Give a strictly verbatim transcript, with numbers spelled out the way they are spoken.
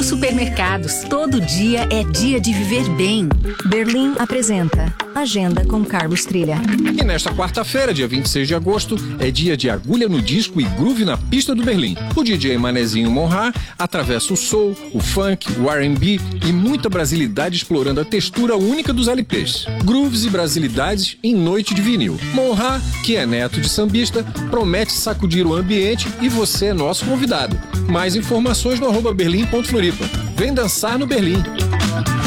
Grupo Supermercados. Todo dia é dia de viver bem. Berlim apresenta Agenda com Carlos Trilha. E nesta quarta-feira, dia vinte e seis de agosto, é dia de agulha no disco e groove na pista do Berlim. O D J Manezinho Monra atravessa o soul, o funk, o R and B e muita brasilidade explorando a textura única dos L Ps. Grooves e brasilidades em noite de vinil. Monra, que é neto de sambista, promete sacudir o ambiente e você é nosso convidado. Mais informações no arroba berlim ponto floripa. Vem dançar no Berlim.